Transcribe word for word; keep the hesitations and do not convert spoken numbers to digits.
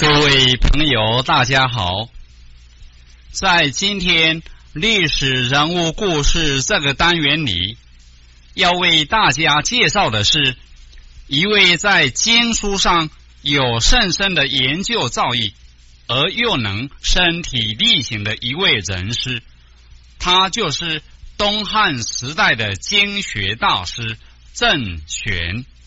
各位朋友，大家好。在今天历史人物故事这个单元里，要为大家介绍的是一位在经书上有甚深的研究造诣，而又能身体力行的一位人士。他就是东汉时代的经学大师郑玄。